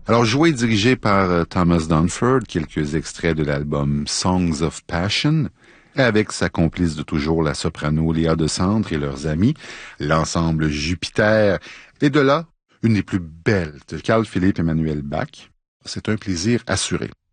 Alors, joué et dirigé par Thomas Dunford, quelques extraits de l'album Songs of Passion, avec sa complice de toujours, la soprano Léa de Centre et leurs amis, l'ensemble Jupiter, et de là, une des plus belles de Carl Philipp Emanuel Bach. C'est un plaisir assuré.